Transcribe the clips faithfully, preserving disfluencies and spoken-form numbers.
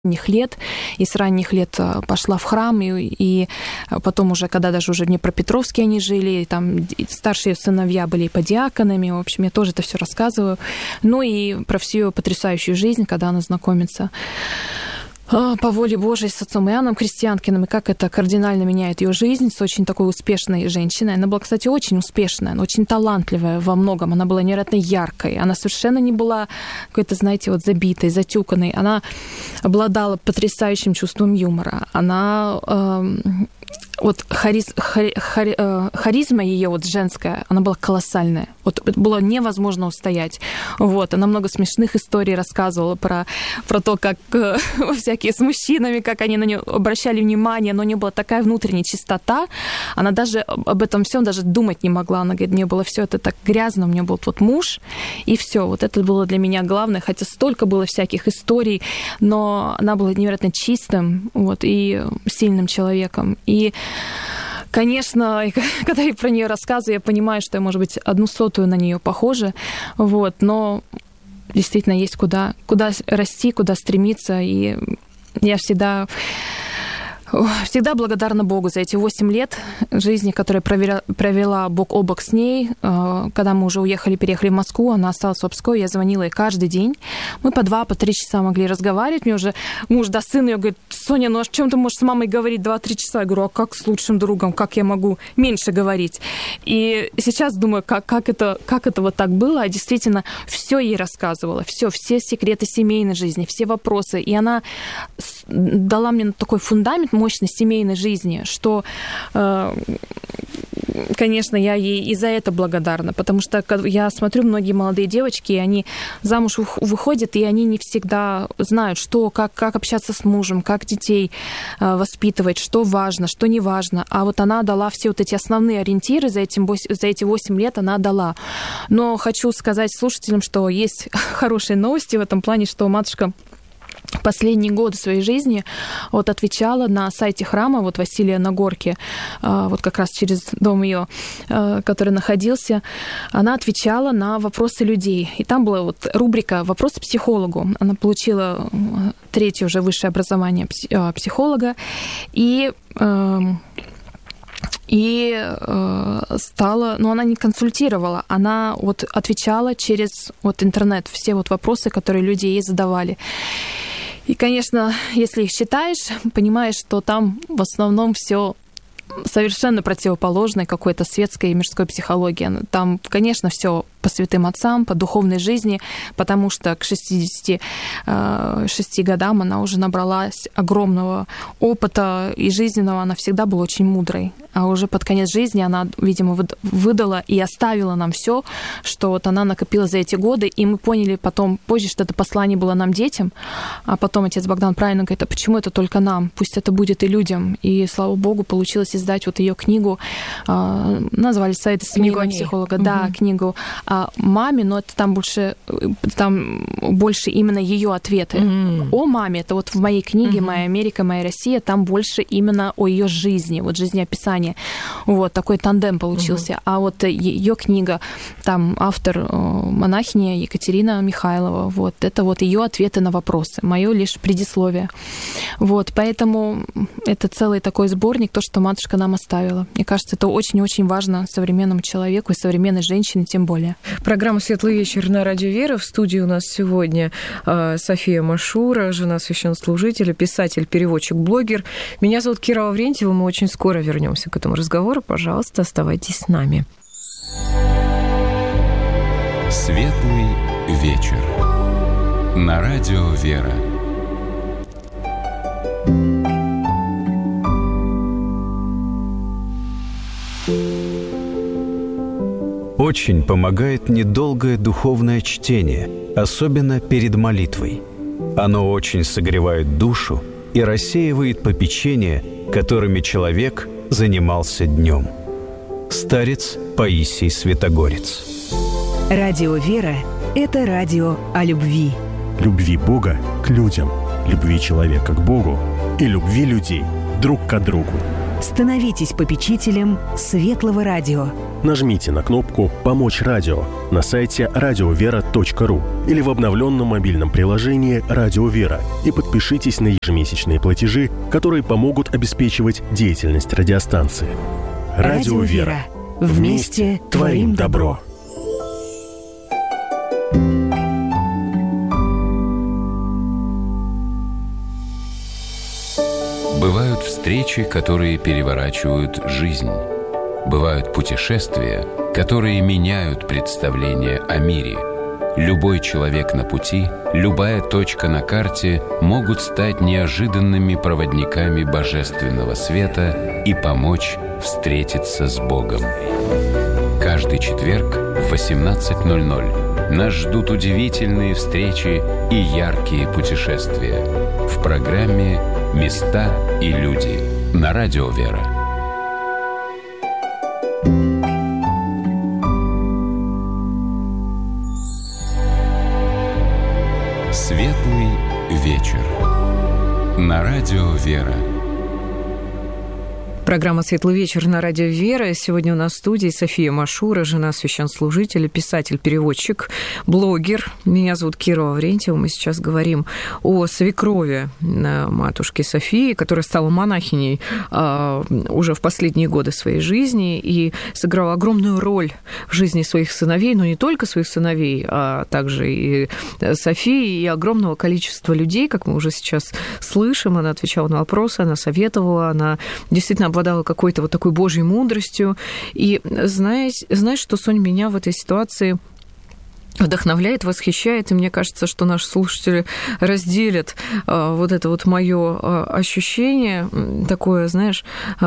ранних лет, и с ранних лет пошла в храм, и, и потом уже, когда даже уже в Днепропетровске они жили, там старшие сыновья были подиаконами, в общем, я тоже это все рассказываю. Ну и про всю ее потрясающую жизнь, когда она знакомится по воле Божией с отцом Иоанном Крестьянкиным, и как это кардинально меняет ее жизнь с очень такой успешной женщиной. Она была, кстати, очень успешная, она очень талантливая во многом, она была невероятно яркой, она совершенно не была какой-то, знаете, вот забитой, затюканной, она обладала потрясающим чувством юмора, она... Э, вот хариз, хари, хари, э, харизма ее вот женская, она была колоссальная. Вот было невозможно устоять. Вот, она много смешных историй рассказывала про, про то, как э, всякие с мужчинами, как они на нее обращали внимание, но у нее была такая внутренняя чистота, она даже об этом всем даже думать не могла. Она говорит, мне было все это так грязно, у меня был вот муж, и все. Вот это было для меня главное, хотя столько было всяких историй, но она была невероятно чистым, вот, и сильным человеком. И конечно, когда я про нее рассказываю, я понимаю, что я, может быть, одну сотую на нее похожа, вот, но действительно есть куда, куда расти, куда стремиться, и я всегда... Всегда благодарна Богу за эти восемь лет жизни, которые провела, провела бок о бок с ней. Когда мы уже уехали, переехали в Москву, она осталась в Обской, я звонила ей каждый день. Мы по два, по три часа могли разговаривать. Мне уже муж да сын ее говорит, Соня, ну о чем ты можешь с мамой говорить два-три часа? Я говорю, а как с лучшим другом? Как я могу меньше говорить? И сейчас думаю, как, как, это, как это вот так было. А действительно, все ей рассказывала, все, все секреты семейной жизни, все вопросы. И она дала мне такой фундамент мощной семейной жизни, что, конечно, я ей и за это благодарна, потому что я смотрю, многие молодые девочки, они замуж выходят, и они не всегда знают, что, как, как общаться с мужем, как детей воспитывать, что важно, что не важно. А вот она дала все вот эти основные ориентиры за, этим, за эти восемь лет, она дала. Но хочу сказать слушателям, что есть хорошие новости в этом плане, что матушка последние годы своей жизни вот отвечала на сайте храма, вот Василия на Горке, вот как раз через дом ее, который находился, она отвечала на вопросы людей. И там была вот рубрика «Вопросы психологу». Она получила третье уже высшее образование психолога, и... И э, стала, но она не консультировала, она вот отвечала через вот интернет все вот вопросы, которые люди ей задавали. И, конечно, если их читаешь, понимаешь, что там в основном все совершенно противоположной какой-то светской и мирской психологии. Там, конечно, все по святым отцам, по духовной жизни, потому что к шестидесяти шести годам она уже набралась огромного опыта и жизненного, она всегда была очень мудрой. А уже под конец жизни она, видимо, выдала и оставила нам все, что вот она накопила за эти годы, и мы поняли потом, позже, что это послание было нам, детям, а потом отец Богдан правильно говорит, а почему это только нам? Пусть это будет и людям. И, слава Богу, получилось издать вот ее книгу, назвали «Советы семейного психолога», угу. Да, книгу о маме, но это там больше, там больше именно ее ответы. Mm. О маме, это вот в моей книге mm-hmm. «Моя Америка, моя Россия», там больше именно о ее жизни, вот жизнеописание. Вот такой тандем получился. Mm-hmm. А вот ее книга, там автор монахиня Екатерина Михайлова, вот это вот ее ответы на вопросы, мое лишь предисловие. Вот, поэтому это целый такой сборник, то, что матушка нам оставила. Мне кажется, это очень-очень важно современному человеку и современной женщине тем более. Программа «Светлый вечер» на Радио Вера. В студии у нас сегодня София Машура, жена священнослужителя, писатель, переводчик, блогер. Меня зовут Кира Лаврентьева. Мы очень скоро вернемся к этому разговору. Пожалуйста, оставайтесь с нами. «Светлый вечер» на Радио Вера. Очень помогает недолгое духовное чтение, особенно перед молитвой. Оно очень согревает душу и рассеивает попечения, которыми человек занимался днем. Старец Паисий Святогорец. Радио «Вера» – это радио о любви. Любви Бога к людям, любви человека к Богу и любви людей друг к другу. Становитесь попечителем Светлого Радио. Нажмите на кнопку «Помочь радио» на сайте радиовера точка ру или в обновленном мобильном приложении «Радио Вера» и подпишитесь на ежемесячные платежи, которые помогут обеспечивать деятельность радиостанции. Радио Вера. Вместе творим добро. Бывают встречи, которые переворачивают жизнь. Бывают путешествия, которые меняют представление о мире. Любой человек на пути, любая точка на карте могут стать неожиданными проводниками божественного света и помочь встретиться с Богом. Каждый четверг в восемнадцать ноль ноль нас ждут удивительные встречи и яркие путешествия в программе «Места и люди» на Радио Вера. Светлый вечер на Радио Вера. Программа «Светлый вечер» на Радио Вера. Сегодня у нас в студии София Машура, жена священнослужителя, писатель, переводчик, блогер. Меня зовут Кира Лаврентьева. Мы сейчас говорим о свекрови матушки Софии, которая стала монахиней а, уже в последние годы своей жизни и сыграла огромную роль в жизни своих сыновей, но не только своих сыновей, а также и Софии, и огромного количества людей, как мы уже сейчас слышим. Она отвечала на вопросы, она советовала, она действительно обладала какой-то вот такой божьей мудростью. И знаешь, знаешь, что, Сонь, меня в этой ситуации вдохновляет, восхищает, и мне кажется, что наши слушатели разделят а, вот это вот моё а, ощущение, такое, знаешь,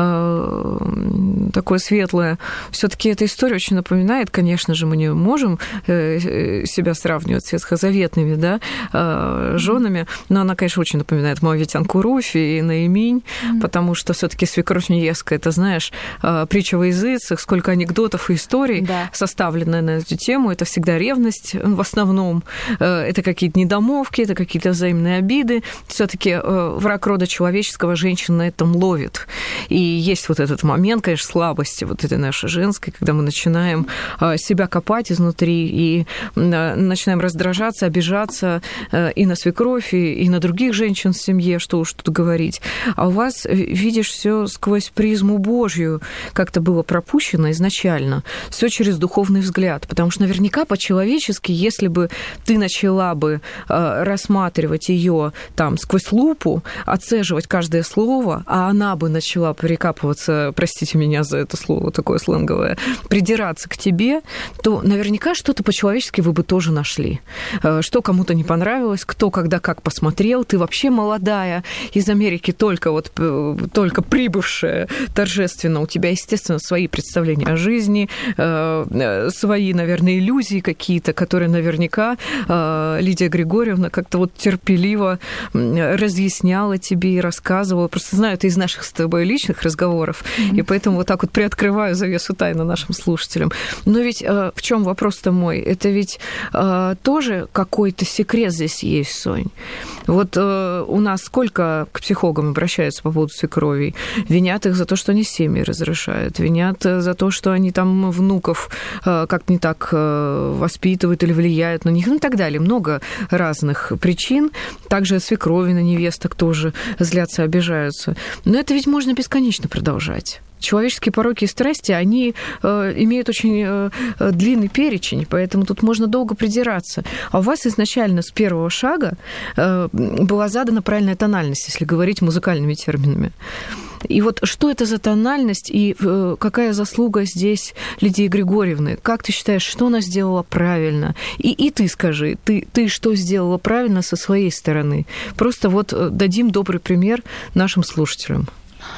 а, такое светлое. Всё-таки эта история очень напоминает, конечно же, мы не можем э, себя сравнивать с ветхозаветными, да, а, жёнами, но она, конечно, очень напоминает Моавитянку Руфь и Наиминь, mm-hmm. потому что всё-таки свекровь Нееска, это, знаешь, а, притча во языцах, сколько анекдотов и историй да. составлено на эту тему, это всегда ревность. В основном это какие-то недомовки, это какие-то взаимные обиды. Всё-таки враг рода человеческого женщин на этом ловит. И есть вот этот момент, конечно, слабости вот этой нашей женской, когда мы начинаем себя копать изнутри и начинаем раздражаться, обижаться и на свекровь, и на других женщин в семье, что уж тут говорить. А у вас, видишь, всё сквозь призму Божью как-то было пропущено изначально. Всё через духовный взгляд. Потому что наверняка по-человечески, если бы ты начала бы э, рассматривать её там сквозь лупу, отцеживать каждое слово, а она бы начала прикапываться, простите меня за это слово такое сленговое, придираться к тебе, то наверняка что-то по-человечески вы бы тоже нашли. Э, что кому-то не понравилось, кто когда как посмотрел, ты вообще молодая, из Америки только вот только прибывшая торжественно, у тебя, естественно, свои представления о жизни, э, свои, наверное, иллюзии какие-то, которые наверняка э, Лидия Григорьевна как-то вот терпеливо разъясняла тебе и рассказывала. Просто знаю это из наших с тобой личных разговоров, mm-hmm. и поэтому вот так вот приоткрываю завесу тайны нашим слушателям. Но ведь э, в чем вопрос-то мой? Это ведь э, тоже какой-то секрет здесь есть, Сонь. Вот э, у нас сколько к психологам обращаются по поводу свекровей? Винят их за то, что они семьи разрушают, винят за то, что они там внуков э, как-то не так э, воспитывают или влияют на них, ну и так далее. Много разных причин. Также свекрови на невесток тоже злятся, обижаются. Но это ведь можно бесконечно продолжать. Человеческие пороки и страсти, они э, имеют очень э, длинный перечень, поэтому тут можно долго придираться. А у вас изначально с первого шага э, была задана правильная тональность, если говорить музыкальными терминами. И вот что это за тональность и э, какая заслуга здесь Лидии Григорьевны? Как ты считаешь, что она сделала правильно? И, и ты скажи, ты, ты что сделала правильно со своей стороны? Просто вот дадим добрый пример нашим слушателям.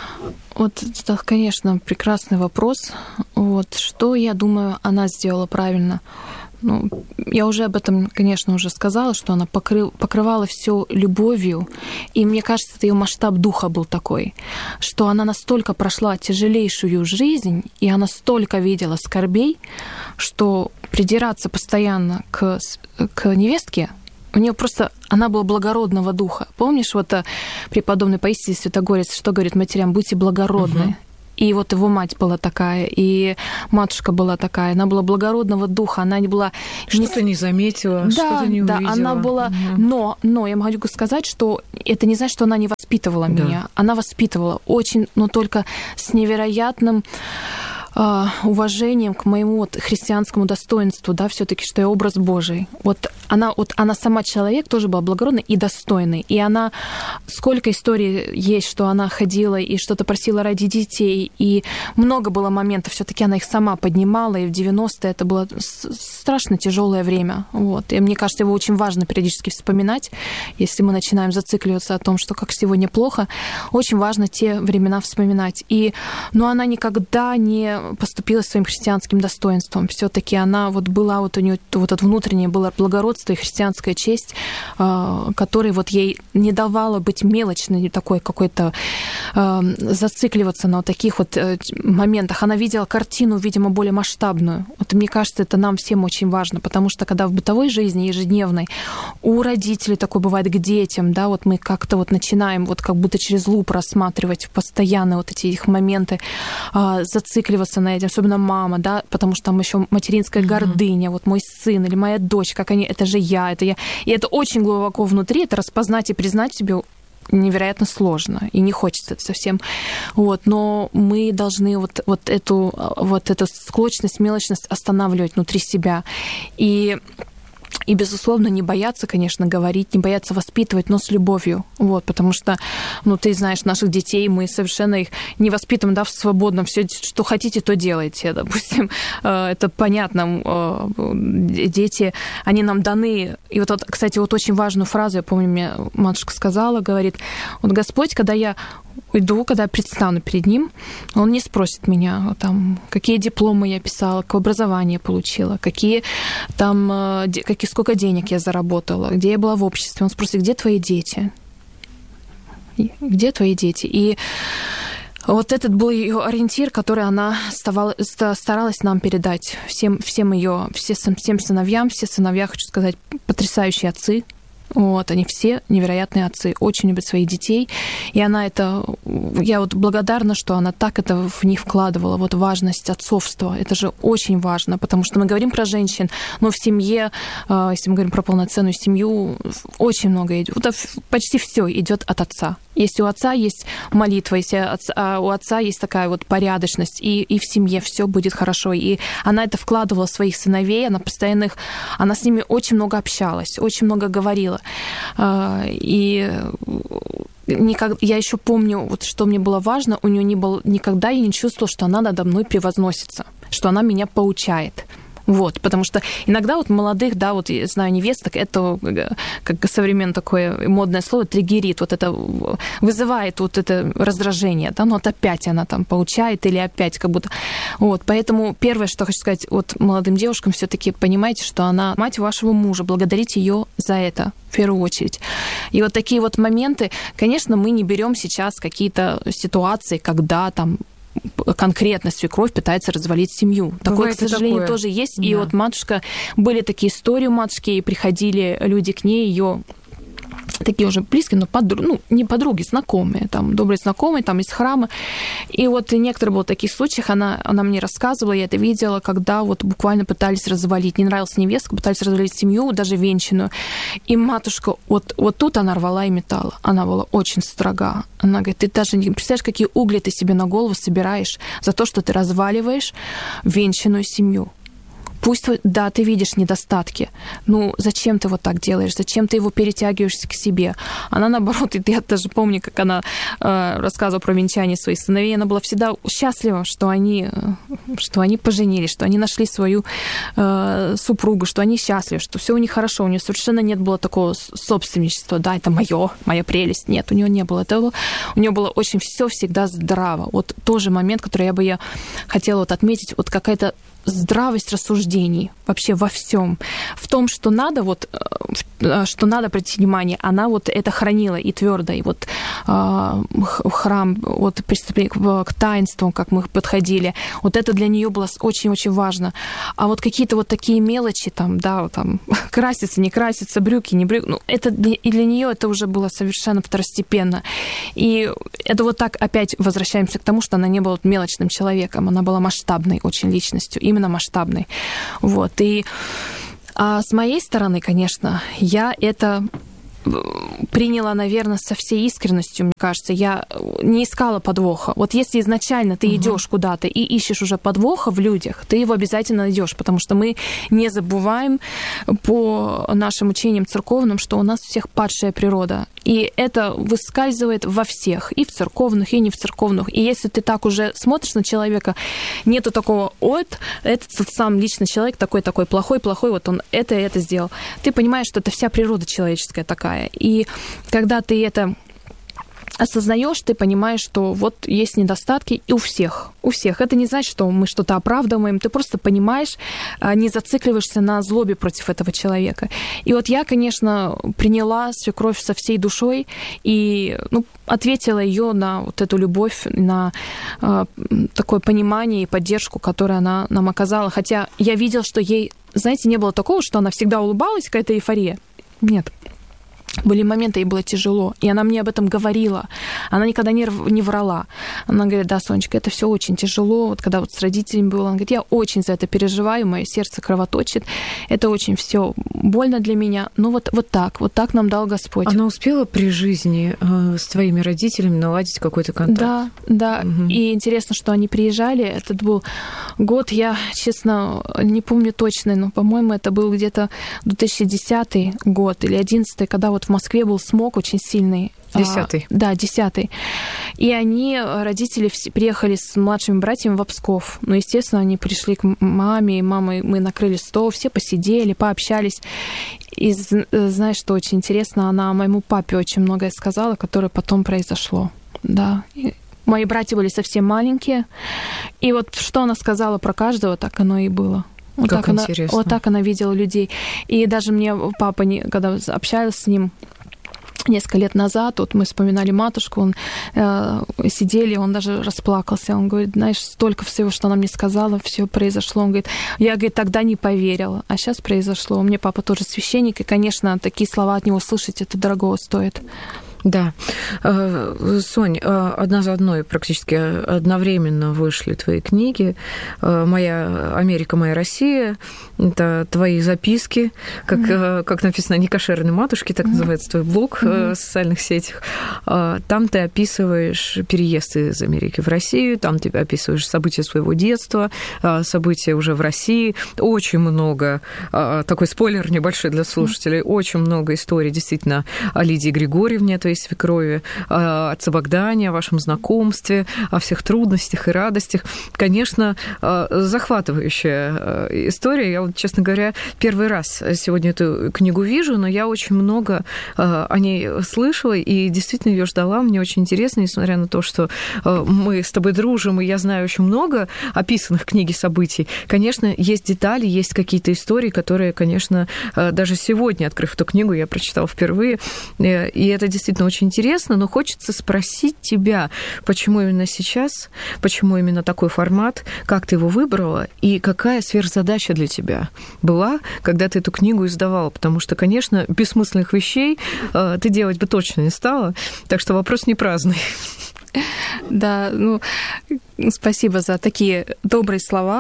Вот это, конечно, прекрасный вопрос. Вот, что, я думаю, она сделала правильно? Ну, я уже об этом, конечно, уже сказала, что она покры... покрывала всё любовью. И мне кажется, это её масштаб духа был такой, что она настолько прошла тяжелейшую жизнь, и она столько видела скорбей, что придираться постоянно к, к невестке, у неё просто... Она была благородного духа. Помнишь, вот преподобный Паисий Святогорец, что говорит матерям? Будьте благородны. Uh-huh. И вот его мать была такая, и матушка была такая. Она была благородного духа, она не была... Что-то не заметила, да, что-то не увидела. Да, она была... Угу. Но, но я могу сказать, что это не значит, что она не воспитывала да. меня. Она воспитывала очень, но только с невероятным уважением к моему вот христианскому достоинству, да, все-таки, что я образ Божий. Вот она, вот она сама человек тоже была благородной и достойной. И она, сколько историй есть, что она ходила и что-то просила ради детей, и много было моментов, все-таки она их сама поднимала, и в девяностые это было страшно тяжелое время. Вот. И мне кажется, его очень важно периодически вспоминать, если мы начинаем зацикливаться о том, что как сегодня плохо, очень важно те времена вспоминать. И, но она никогда не поступила своим христианским достоинством. Все-таки она вот была, вот у нее вот это внутреннее было благородство и христианская честь, которая вот ей не давала быть мелочной, такой какой-то зацикливаться на вот таких вот моментах. Она видела картину, видимо, более масштабную. Вот мне кажется, это нам всем очень важно, потому что когда в бытовой жизни ежедневной у родителей такое бывает к детям, да, вот мы как-то вот начинаем вот как будто через луп рассматривать постоянно вот эти их моменты, зацикливаться на этим, особенно мама, да, потому что там еще материнская mm-hmm. гордыня, вот мой сын или моя дочь, как они, это же я, это я. И это очень глубоко внутри, это распознать и признать себе невероятно сложно, и не хочется это совсем. Вот, но мы должны вот, вот, эту, вот эту склочность, мелочность останавливать внутри себя. И И, безусловно, не бояться, конечно, говорить, не бояться воспитывать, но с любовью. Вот, потому что, ну, ты знаешь, наших детей, мы совершенно их не воспитываем, да, в свободном. Все, что хотите, то делайте. Допустим, это понятно. Дети, они нам даны. И вот, кстати, вот очень важную фразу, я помню, мне матушка сказала, говорит, вот Господь, когда я уйду, когда я предстану перед Ним, Он не спросит меня, там, какие дипломы я писала, какое образование получила, какие там, какие, сколько денег я заработала, где я была в обществе. Он спросит, где твои дети? Где твои дети? И вот этот был ее ориентир, который она старалась нам передать всем, всем ее, всем сыновьям. Все сыновья, хочу сказать, потрясающие отцы. Вот, они все невероятные отцы, очень любят своих детей. И она это... Я вот благодарна, что она так это в них вкладывала, вот важность отцовства. Это же очень важно, потому что мы говорим про женщин, но в семье, если мы говорим про полноценную семью, очень много идет. Вот почти все идет от отца. Если у отца есть молитва, если у отца есть такая вот порядочность, и, и в семье все будет хорошо. И она это вкладывала в своих сыновей, она постоянно их... Она с ними очень много общалась, очень много говорила. И никак, я еще помню, вот что мне было важно, у нее не было никогда, я не чувствовала, что она надо мной превозносится, что она меня поучает. Вот, потому что иногда вот молодых, да, вот я знаю невесток, это, как современное такое модное слово, триггерит, вот это вызывает вот это раздражение, да, ну вот опять она там поучает или опять как будто... Вот, поэтому первое, что хочу сказать вот молодым девушкам, все-таки понимайте, что она мать вашего мужа, благодарите ее за это в первую очередь. И вот такие вот моменты, конечно, мы не берем сейчас какие-то ситуации, когда там конкретно свекровь пытается развалить семью. Такое, к сожалению, такое. Тоже есть. Да. И вот матушка, были такие истории у матушки, и приходили люди к ней, ее такие уже близкие, но подруги, ну, не подруги, знакомые, там, добрые знакомые, там, из храма. И вот некоторые были в таких случаях, она, она мне рассказывала, я это видела, когда вот буквально пытались развалить, не нравилась невестка, пытались развалить семью, даже венчанную. И матушка, вот, вот тут она рвала и метала. Она была очень строга. Она говорит, ты даже не представляешь, какие угли ты себе на голову собираешь за то, что ты разваливаешь венчанную семью. Пусть, да, ты видишь недостатки, ну зачем ты вот так делаешь, зачем ты его перетягиваешь к себе? Она, наоборот, и я даже помню, как она э, рассказывала про венчание своих сыновей, она была всегда счастлива, что они, что они поженились, что они нашли свою э, супругу, что они счастливы, что все у них хорошо, у нее совершенно нет было такого собственничества, да, это мое, моя прелесть, нет, у нее не было этого, у нее было очень все всегда здраво. Вот тоже момент, который я бы я хотела вот отметить, вот какая-то здравость рассуждений вообще во всем. В том, что надо, вот, что надо обратить внимание, она вот это хранила и твердо. И вот э, храм, вот приступление к таинствам, как мы подходили, вот это для нее было очень-очень важно. А вот какие-то вот такие мелочи, там, да, там, краситься, не краситься, брюки, не брюки, ну, это и для нее это уже было совершенно второстепенно. И это вот так опять возвращаемся к тому, что она не была мелочным человеком, она была масштабной очень личностью, именно масштабной. Вот. И а с моей стороны, конечно, я это приняла, наверное, со всей искренностью, мне кажется. Я не искала подвоха. Вот если изначально ты угу. идешь куда-то и ищешь уже подвоха в людях, ты его обязательно найдешь, потому что мы не забываем по нашим учениям церковным, что у нас у всех падшая природа. И это выскальзывает во всех, и в церковных, и не в церковных. И если ты так уже смотришь на человека, нету такого, вот, этот сам личный человек такой-такой, плохой-плохой, вот он это и это сделал. Ты понимаешь, что это вся природа человеческая такая. И когда ты это осознаешь, ты понимаешь, что вот есть недостатки и у всех. У всех. Это не значит, что мы что-то оправдываем. Ты просто понимаешь, не зацикливаешься на злобе против этого человека. И вот я, конечно, приняла свекровь со всей душой и ну, ответила ее на вот эту любовь, на э, такое понимание и поддержку, которую она нам оказала. Хотя я видела, что ей, знаете, не было такого, что она всегда улыбалась, какая-то эйфория. Нет. Были моменты, ей было тяжело, и она мне об этом говорила. Она никогда не, не врала. Она говорит, да, Сонечка, это все очень тяжело. Вот когда вот с родителями было, она говорит, я очень за это переживаю, мое сердце кровоточит. Это очень все больно для меня. Ну вот, вот так, вот так нам дал Господь. Она успела при жизни э, с твоими родителями наладить какой-то контакт? Да, да. Угу. И интересно, что они приезжали. Этот был год, я, честно, не помню точно, но, по-моему, это был где-то две тысячи десятый год или одиннадцатый, когда вот в Москве был смог очень сильный. Десятый. А, да, десятый. И они, родители, приехали с младшими братьями в Псков. Ну, естественно, они пришли к маме, и мамой мы накрыли стол, все посидели, пообщались. И знаешь, что очень интересно, она моему папе очень многое сказала, которое потом произошло. Да. И мои братья были совсем маленькие. И вот что она сказала про каждого, так оно и было. Вот как так интересно. Она, вот так она видела людей. И даже мне папа, когда общалась с ним несколько лет назад, вот мы вспоминали матушку, он э, сидели, он даже расплакался. Он говорит, знаешь, столько всего, что она мне сказала, все произошло. Он говорит, я, говорит, тогда не поверила, а сейчас произошло. У меня папа тоже священник, и, конечно, такие слова от него слышать, это дорого стоит. Да. Сонь, одна за одной практически одновременно вышли твои книги. «Моя Америка, моя Россия». Это твои записки, как, mm-hmm. как написано «Некошерные матушки», так mm-hmm. называется твой блог mm-hmm. в социальных сетях. Там ты описываешь переезд из Америки в Россию, там ты описываешь события своего детства, события уже в России. Очень много, такой спойлер небольшой для слушателей, mm-hmm. очень много историй действительно о Лидии Григорьевне, твоей свекрови, о отце Богдане, о вашем знакомстве, о всех трудностях и радостях. Конечно, захватывающая история. Я, вот, честно говоря, первый раз сегодня эту книгу вижу, но я очень много о ней слышала и действительно ее ждала. Мне очень интересно, несмотря на то, что мы с тобой дружим, и я знаю очень много описанных в книге событий. Конечно, есть детали, есть какие-то истории, которые, конечно, даже сегодня, открыв эту книгу, я прочитала впервые, и это действительно очень интересно, но хочется спросить тебя, почему именно сейчас, почему именно такой формат, как ты его выбрала, и какая сверхзадача для тебя была, когда ты эту книгу издавала, потому что, конечно, бессмысленных вещей ты делать бы точно не стала, так что вопрос не праздный. Да, ну, спасибо за такие добрые слова.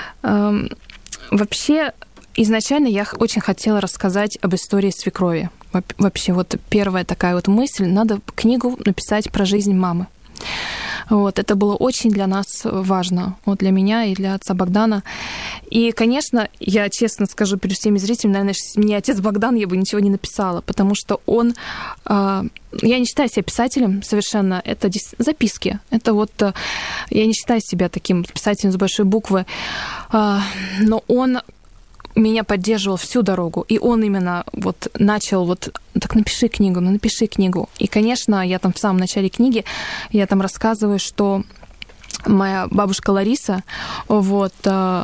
Вообще, изначально я очень хотела рассказать об истории свекрови. Вообще, вот первая такая вот мысль, надо книгу написать про жизнь мамы. Вот, это было очень для нас важно, вот для меня и для отца Богдана. И, конечно, я честно скажу перед всеми зрителями, наверное, если бы не отец Богдан, я бы ничего не написала, потому что он... Э, я не считаю себя писателем совершенно, это записки. Это вот... Э, я не считаю себя таким писателем с большой буквы, э, но он... меня поддерживал всю дорогу, и он именно вот начал вот, так напиши книгу, ну напиши книгу. И, конечно, я там в самом начале книги, я там рассказываю, что моя бабушка Лариса, вот,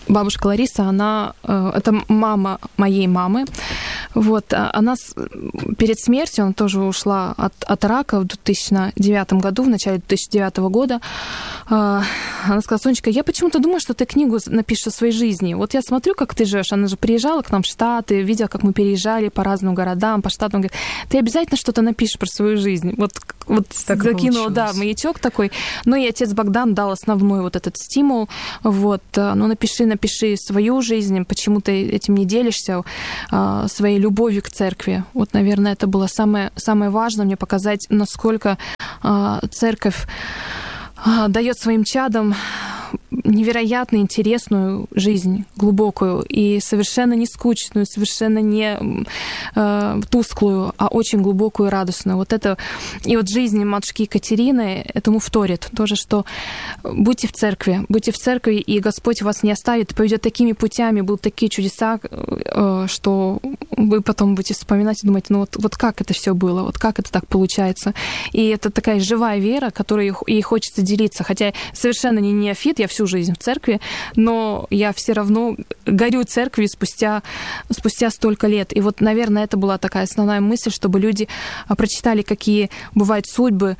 бабушка Лариса, она, это мама моей мамы, вот, она перед смертью, она тоже ушла от, от рака в две тысячи девятом году, в начале две тысячи девятого года. Она сказала: Сонечка, я почему-то думаю, что ты книгу напишешь о своей жизни. Вот я смотрю, как ты живешь. Она же приезжала к нам в Штаты, видела, как мы переезжали по разным городам, по штатам. Говорит, ты обязательно что-то напишешь про свою жизнь. Вот, вот закинула, да, маячок такой. Ну и отец Богдан дал основной вот этот стимул. Вот, ну напиши, напиши свою жизнь, почему ты этим не делишься, своей любовью к церкви. Вот, наверное, это было самое, самое важное, мне показать, насколько церковь дает своим чадам невероятно интересную жизнь, глубокую и совершенно не скучную, совершенно не э, тусклую, а очень глубокую и радостную. Вот это, и вот жизнь матушки Екатерины этому вторит. Тоже, что будьте в церкви, будьте в церкви, и Господь вас не оставит, поведет такими путями, будут такие чудеса, э, что вы потом будете вспоминать и думать, ну вот, вот как это все было, вот как это так получается. И это такая живая вера, которой ей хочется делиться. Хотя совершенно не неофит, я всю жизнь в церкви, но я все равно горю церкви спустя, спустя столько лет. И вот, наверное, это была такая основная мысль, чтобы люди прочитали, какие бывают судьбы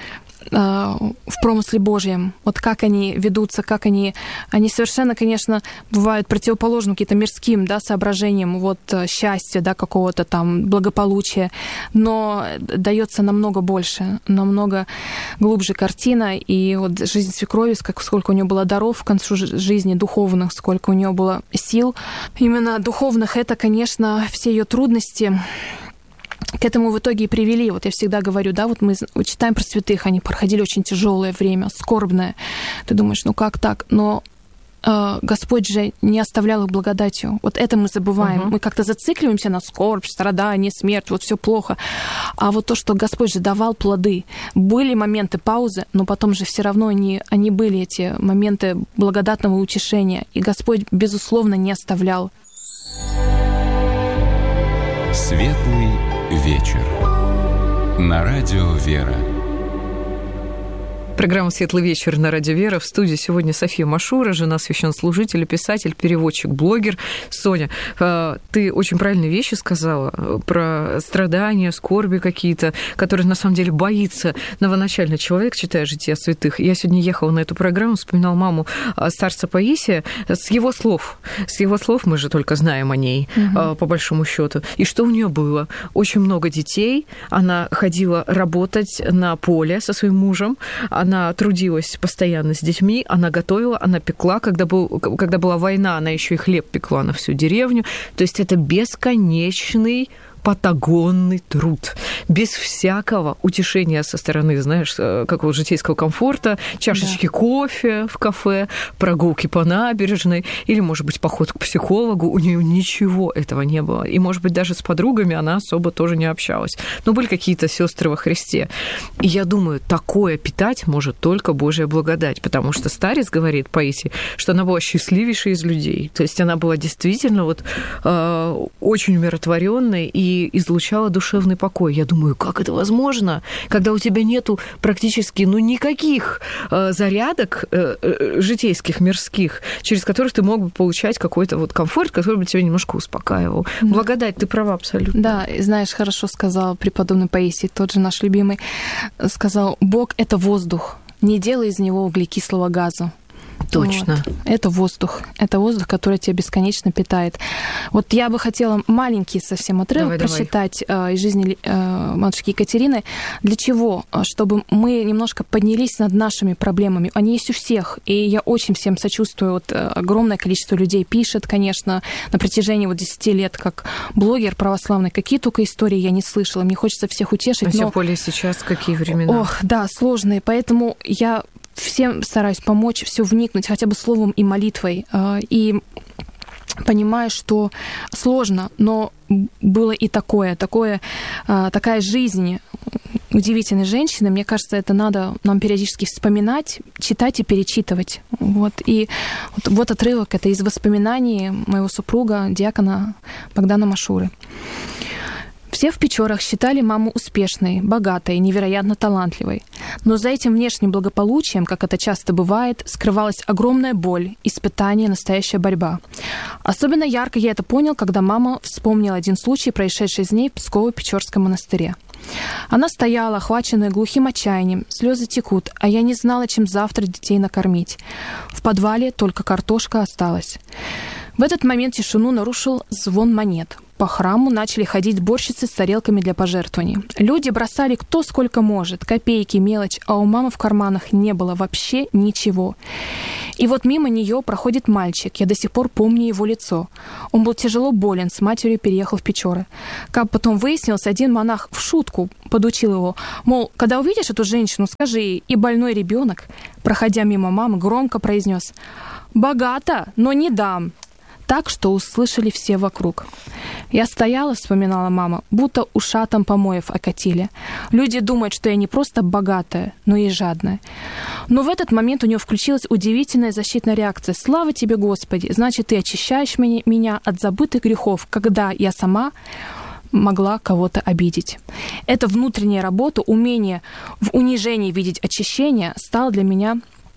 в промысле Божьем, вот как они ведутся, как они... Они совершенно, конечно, бывают противоположны каким-то мирским, да, соображениям, вот, счастья, да, какого-то там благополучия, но дается намного больше, намного глубже картина, и вот жизнь свекрови, сколько у нее было даров к концу жизни духовных, сколько у нее было сил, именно духовных, это, конечно, все ее трудности к этому в итоге и привели. Вот я всегда говорю, да, вот мы читаем про святых, они проходили очень тяжелое время, скорбное. Ты думаешь, ну как так? Но э, Господь же не оставлял их благодатью. Вот это мы забываем. Uh-huh. Мы как-то зацикливаемся на скорбь, страдания, смерть, вот все плохо. А вот то, что Господь же давал плоды. Были моменты паузы, но потом же все равно они, они были, эти моменты благодатного утешения. И Господь, безусловно, не оставлял. Светлый вечер. На радио «Вера». Программа «Светлый вечер» на радио «Вера». В студии сегодня София Машура, жена священнослужителя, писатель, переводчик, блогер. Соня, ты очень правильные вещи сказала про страдания, скорби какие-то, которые на самом деле боится новоначальный человек, читая «Жития святых». Я сегодня ехала на эту программу, вспоминала маму старца Паисия с его слов. С его слов мы же только знаем о ней, угу. по большому счету. И что у нее было? Очень много детей. Она ходила работать на поле со своим мужем. Она трудилась постоянно с детьми, она готовила, она пекла. Когда, был, когда была война, она еще и хлеб пекла на всю деревню. То есть это бесконечный патагонный труд, без всякого утешения со стороны, знаешь, какого житейского комфорта, чашечки да. кофе в кафе, прогулки по набережной или, может быть, поход к психологу. У нее ничего этого не было. И, может быть, даже с подругами она особо тоже не общалась. Но были какие-то сестры во Христе. И я думаю, такое питать может только Божья благодать, потому что старец говорит, Паисий, что она была счастливейшей из людей. То есть она была действительно вот, э, очень умиротворенной и и излучала душевный покой. Я думаю, как это возможно, когда у тебя нету практически ну, никаких э, зарядок э, э, житейских, мирских, через которых ты мог бы получать какой-то вот комфорт, который бы тебя немножко успокаивал. Да. Благодать, ты права абсолютно. Да, знаешь, хорошо сказал преподобный Паисий, тот же наш любимый, сказал, Бог — это воздух, не делай из него углекислого газа. Точно. Вот. Это воздух. Это воздух, который тебя бесконечно питает. Вот я бы хотела маленький совсем отрывок давай, прочитать давай. из жизни матушки Екатерины. Для чего? Чтобы мы немножко поднялись над нашими проблемами. Они есть у всех. И я очень всем сочувствую. Вот огромное количество людей пишет, конечно, на протяжении вот десяти лет как блогер православный. Какие только истории я не слышала. Мне хочется всех утешить. А но... тем более сейчас какие времена. Ох, да, сложные. Поэтому я всем стараюсь помочь, все вникнуть хотя бы словом и молитвой. И понимаю, что сложно, но было и такое, такое такая жизнь удивительной женщины. Мне кажется, это надо нам периодически вспоминать, читать и перечитывать. Вот. И вот, вот отрывок, это из воспоминаний моего супруга, диакона Богдана Машуры. Все в Печорах считали маму успешной, богатой, невероятно талантливой. Но за этим внешним благополучием, как это часто бывает, скрывалась огромная боль, испытание, настоящая борьба. Особенно ярко я это понял, когда мама вспомнила один случай, происшедший с ней в Псково-Печорском монастыре. Она стояла, охваченная глухим отчаянием, слезы текут, а я не знала, чем завтра детей накормить. В подвале только картошка осталась. В этот момент тишину нарушил звон монет. По храму начали ходить сборщицы с тарелками для пожертвований. Люди бросали кто сколько может, копейки, мелочь, а у мамы в карманах не было вообще ничего. И вот мимо нее проходит мальчик, я до сих пор помню его лицо. Он был тяжело болен, с матерью переехал в Печоры. Как потом выяснилось, один монах в шутку подучил его, мол, когда увидишь эту женщину, скажи ей, и больной ребенок, проходя мимо мамы, громко произнес: «Богато, но не дам». Так, что услышали все вокруг. Я стояла, вспоминала мама, будто ушатом помоев окатили. Люди думают, что я не просто богатая, но и жадная. Но в этот момент у нее включилась удивительная защитная реакция. «Слава тебе, Господи! Значит, ты очищаешь меня от забытых грехов, когда я сама могла кого-то обидеть». Эта внутренняя работа, умение в унижении видеть очищение, стало для меня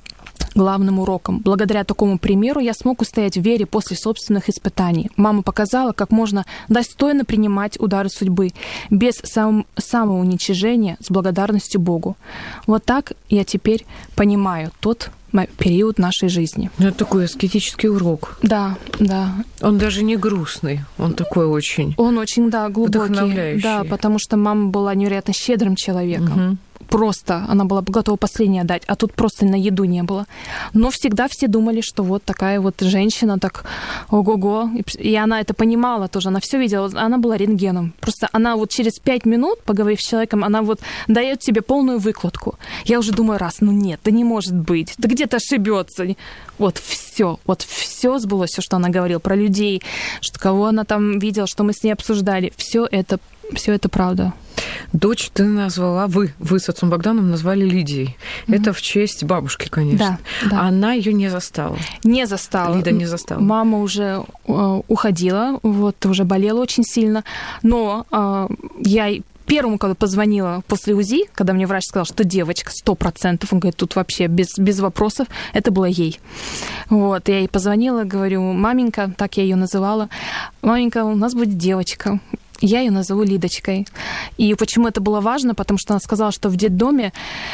главным уроком. Благодаря такому примеру я смог устоять в вере после собственных испытаний. Мама показала, как можно достойно принимать удары судьбы, без сам, самоуничижения, с благодарностью Богу. Вот так я теперь понимаю тот период нашей жизни. Это такой аскетический урок. Да, да. Он даже не грустный, он такой очень... Он очень, да, глубокий. Вдохновляющий. Да, потому что мама была невероятно щедрым человеком. Угу. Просто она была готова последнее отдать, а тут просто на еду не было. Но всегда все думали, что вот такая вот женщина, так ого-го. И она это понимала тоже, она все видела, она была рентгеном. Просто она вот через пять минут, поговорив с человеком, она вот дает тебе полную выкладку. Я уже думаю раз, ну нет, да не может быть, да где-то ошибется. Вот все, вот все сбылось, все, что она говорила про людей, что кого она там видела, что мы с ней обсуждали. Все это, все это правда. Дочь ты назвала, вы, вы с отцом Богданом назвали Лидией. Mm-hmm. Это в честь бабушки, конечно. Да, да. Она ее не застала. Не застала. Лида не застала. Мама уже э, уходила, вот, уже болела очень сильно. Но э, я первому, когда позвонила после УЗИ, когда мне врач сказал, что девочка, сто процентов, он говорит, тут вообще без, без вопросов, это было ей. Вот, я ей позвонила, говорю, маменька, так я ее называла, маменька, у нас будет девочка. Я ее назову Лидочкой. И почему это было важно? Потому что она сказала, что в детдоме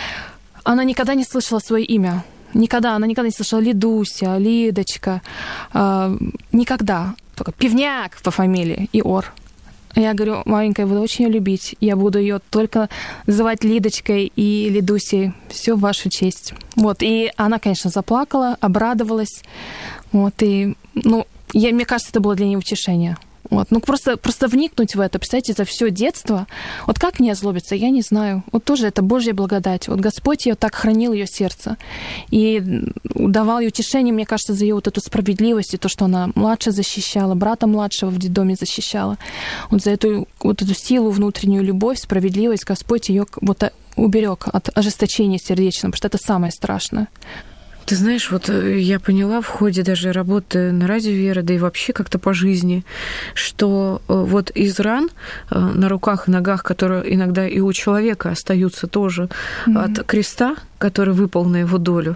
она никогда не слышала свое имя. Никогда. Она никогда не слышала Лидуся, Лидочка. Э, никогда. Только Пивняк по фамилии и Ор. Я говорю, маленькая, я буду очень ее любить. Я буду ее только называть Лидочкой и Лидусей. Все в вашу честь. Вот. И она, конечно, заплакала, обрадовалась. Вот. И, ну, я, мне кажется, это было для нее утешение. Вот. Ну, просто, просто вникнуть в это, представьте, за все детство. Вот как не озлобиться, я не знаю. Вот тоже это Божья благодать. Вот Господь ее так хранил, ее сердце. И давал ей утешение, мне кажется, за ее вот эту справедливость, и то, что она младше защищала, брата младшего в детдоме защищала. Вот за эту, вот эту силу, внутреннюю любовь, справедливость Господь ее вот уберег от ожесточения сердечного, потому что это самое страшное. Ты знаешь, вот я поняла в ходе даже работы на радио Вера, да и вообще как-то по жизни, что вот из ран на руках и ногах, которые иногда и у человека остаются тоже mm-hmm. от креста, который выпал на его долю,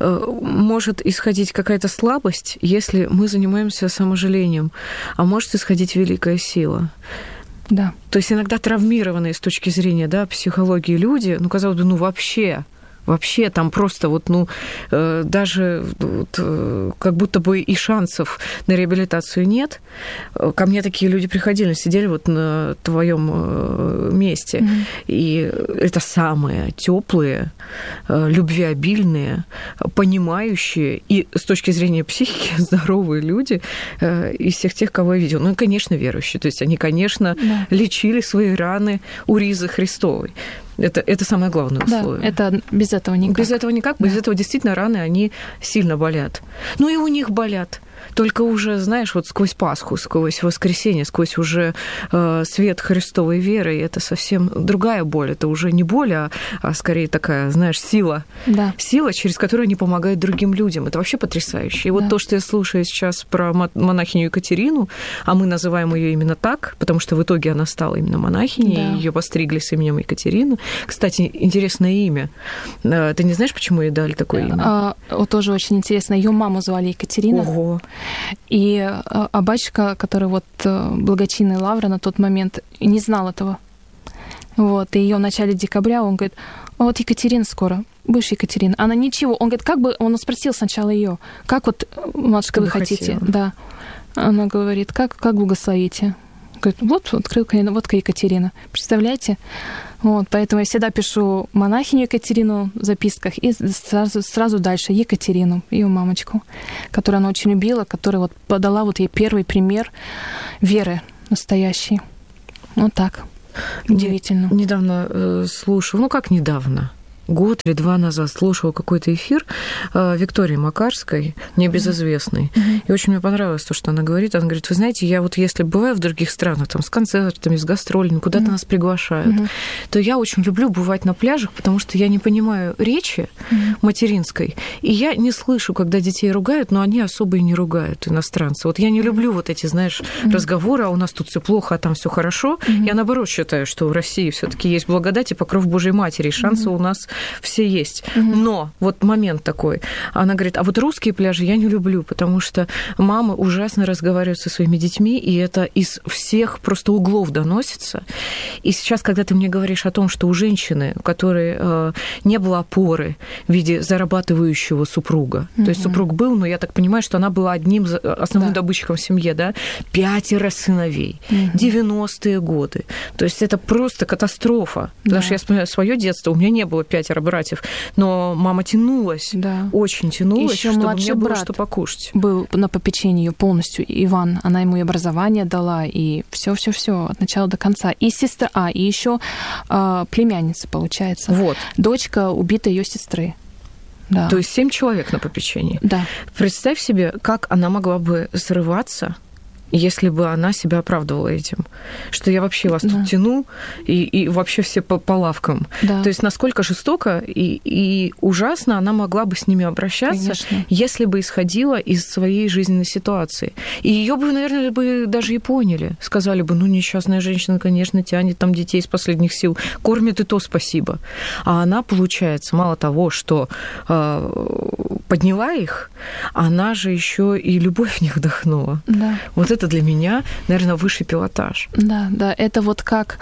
может исходить какая-то слабость, если мы занимаемся саможалением, а может исходить великая сила. Да. То есть иногда травмированные с точки зрения, да, психологии люди, ну, казалось бы, ну, вообще... Вообще там просто вот, ну, э, даже вот, э, как будто бы и шансов на реабилитацию нет. Ко мне такие люди приходили, сидели вот на твоем э, месте. Mm-hmm. И это самые теплые, э, любвеобильные, понимающие и с точки зрения психики здоровые люди э, из всех тех, кого я видела. Ну, и, конечно, верующие. То есть они, конечно, yeah. лечили свои раны у ризы Христовой. Это, это самое главное условие. Да, это без этого никак. Без этого никак. Да. Без этого действительно раны, они сильно болят. Ну и у них болят. Только уже, знаешь, вот сквозь Пасху, сквозь воскресенье, сквозь уже э, свет Христовой веры, и это совсем другая боль. Это уже не боль, а, а скорее такая, знаешь, сила. Да. Сила, через которую они помогают другим людям. Это вообще потрясающе. И вот да. то, что я слушаю сейчас про монахиню Екатерину, а мы называем ее именно так, потому что в итоге она стала именно монахиней, да. ее постригли с именем Екатерина. Кстати, интересное имя. Ты не знаешь, почему ей дали такое имя? А, вот тоже очень интересно. Ее маму звали Екатерина. Ого. И а батюшка, который вот благочинный лавра на тот момент, не знал этого. Вот. И ее в начале декабря он говорит: а вот Екатерина скоро, будешь Екатерина. Она ничего. Он говорит, как бы, он спросил сначала ее, как вот, матушка, вы хотите? Хотела. Да. Она говорит, как, как благословите? Говорит, вот открылка, вот Екатерина. Представляете? Вот, поэтому я всегда пишу монахиню Екатерину в записках и сразу, сразу дальше Екатерину, ее мамочку, которую она очень любила, которая вот подала вот ей первый пример веры настоящей. Вот так. Удивительно. Недавно э, слушала, ну как недавно? Год или два назад слушала какой-то эфир Виктории Макарской, небезызвестной. Mm-hmm. И очень мне понравилось то, что она говорит. Она говорит, вы знаете, я вот если бываю в других странах, там, с концертами, с гастролями, куда-то mm-hmm. нас приглашают, mm-hmm. то я очень люблю бывать на пляжах, потому что я не понимаю речи mm-hmm. материнской, и я не слышу, когда детей ругают, но они особо и не ругают, иностранцы. Вот я не люблю вот эти, знаешь, mm-hmm. разговоры, а у нас тут все плохо, а там все хорошо. Mm-hmm. Я, наоборот, считаю, что в России все таки есть благодать и покров Божьей Матери, и шансы mm-hmm. у нас все есть. Mm-hmm. Но вот момент такой. Она говорит, а вот русские пляжи я не люблю, потому что мамы ужасно разговаривают со своими детьми, и это из всех просто углов доносится. И сейчас, когда ты мне говоришь о том, что у женщины, у которой э, не было опоры в виде зарабатывающего супруга, mm-hmm. то есть супруг был, но я так понимаю, что она была одним основным да. добытчиком в семье, да, пятеро сыновей, mm-hmm. девяностые годы. То есть это просто катастрофа. Да. Потому что я вспоминаю свое детство, у меня не было пятеро братьев, но мама тянулась, да. очень тянулась, ещё чтобы мне было что покушать. Был на попечении ее полностью, Иван, она ему и образование дала, и все-все-все от начала до конца. И сестра, а, и еще э, племянница, получается. Вот. Дочка убита ее сестры. Да. То есть семь человек на попечении. Да. Представь себе, как она могла бы срываться, если бы она себя оправдывала этим, что я вообще вас да. тут тяну, и, и вообще все по, по лавкам. Да. То есть насколько жестоко и, и ужасно она могла бы с ними обращаться, конечно. Если бы исходила из своей жизненной ситуации. И ее бы, наверное, бы даже и поняли. Сказали бы, ну, несчастная женщина, конечно, тянет там детей из последних сил, кормит и то спасибо. А она, получается, мало того, что э, подняла их, она же еще и любовь в них вдохнула. Да. Вот это это для меня, наверное, высший пилотаж. Да, да, это вот как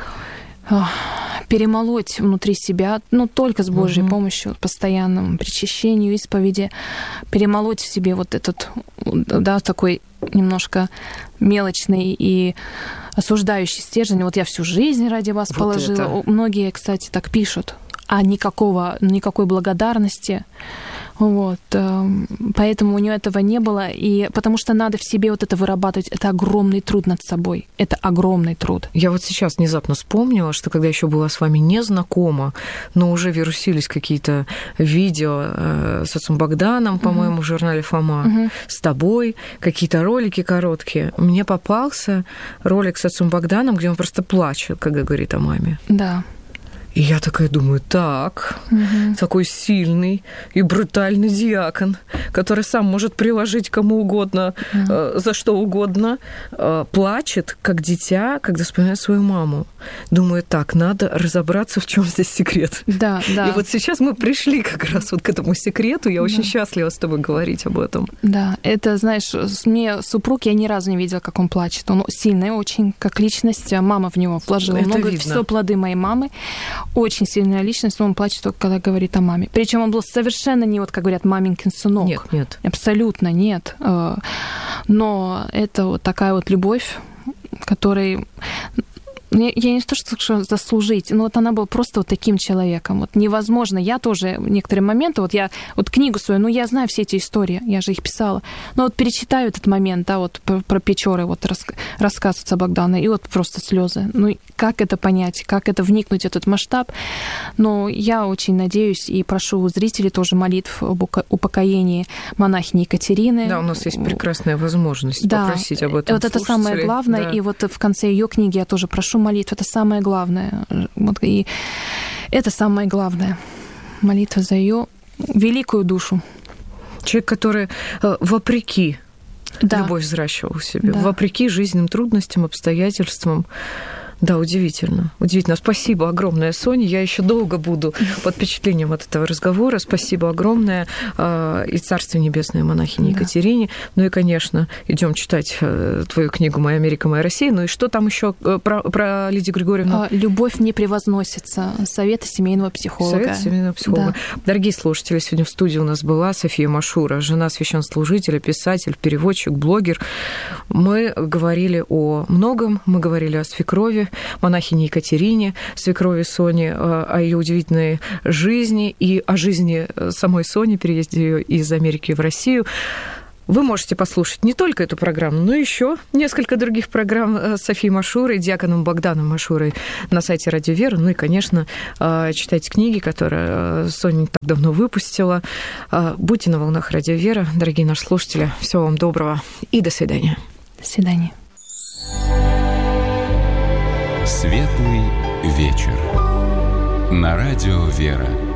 перемолоть внутри себя, ну, только с Божьей угу. помощью, постоянному причащению, исповеди, перемолоть в себе вот этот, да, такой немножко мелочный и осуждающий стержень. Вот я всю жизнь ради вас вот положила. Это. Многие, кстати, так пишут. А никакого, никакой благодарности. Вот. Поэтому у нее этого не было. И потому что надо в себе вот это вырабатывать. Это огромный труд над собой. Это огромный труд. Я вот сейчас внезапно вспомнила, что когда еще была с вами не знакома, но уже вирусились какие-то видео с отцом Богданом, по-моему, uh-huh. в журнале «Фома», uh-huh. с тобой, какие-то ролики короткие. Мне попался ролик с отцом Богданом, где он просто плачет, когда говорит о маме. Да. И я такая думаю, так, угу. такой сильный и брутальный диакон, который сам может приложить кому угодно, угу. э, за что угодно, э, плачет, как дитя, когда вспоминает свою маму. Думаю, так, надо разобраться, в чем здесь секрет. Да, да. И вот сейчас мы пришли как раз вот к этому секрету. Я очень да. счастлива с тобой говорить об этом. Да, это, знаешь, мне супруг, я ни разу не видела, как он плачет. Он сильный очень, как личность. Мама в него вложила это много. Видно. Все плоды моей мамы. Очень сильная личность, но он плачет только, когда говорит о маме. Причем он был совершенно не, вот как говорят, маменькин сынок. Нет, нет. Абсолютно нет. Но это вот такая вот любовь, которой Я, я не то, что заслужить, но вот она была просто вот таким человеком. Вот невозможно. Я тоже в некоторые моменты, вот я вот книгу свою, ну, я знаю все эти истории, я же их писала, но вот перечитаю этот момент, да, вот про, про Печоры, вот рас, рассказ отца Богдана, и вот просто слезы. Ну, как это понять, как это вникнуть в этот масштаб? Но я очень надеюсь и прошу у зрителей тоже молитв об упокоении монахини Екатерины. Да, у нас есть прекрасная возможность да, попросить об этом. Вот это самое главное, да. И вот в конце ее книги я тоже прошу молитву, это самое главное. Вот, и это самое главное. Молитва за ее великую душу. Человек, который вопреки да. любовь взращивал в себе, да. вопреки жизненным трудностям, обстоятельствам. Да, удивительно. Удивительно. Спасибо огромное, Соня. Я еще долго буду под впечатлением от этого разговора. Спасибо огромное и Царствие Небесное монахине да. Екатерине. Ну и, конечно, идем читать твою книгу «Моя Америка, моя Россия». Ну и что там еще про, про Лидию Григорьевну? Любовь не превозносится. Советы семейного психолога. Совет семейного психолога. Да. Дорогие слушатели, сегодня в студии у нас была София Машура, жена священнослужителя, писатель, переводчик, блогер. Мы говорили о многом. Мы говорили о свекрови монахине Екатерине, свекрови Сони, о ее удивительной жизни и о жизни самой Сони, переезде ее из Америки в Россию. Вы можете послушать не только эту программу, но еще несколько других программ с Софией Машурой, диаконом Богданом Машурой на сайте Радио Вера. Ну и, конечно, читайте книги, которые Соня не так давно выпустила. Будьте на волнах Радио Вера, дорогие наши слушатели. Всего вам доброго и до свидания. До свидания. Светлый вечер. На Радио Вера.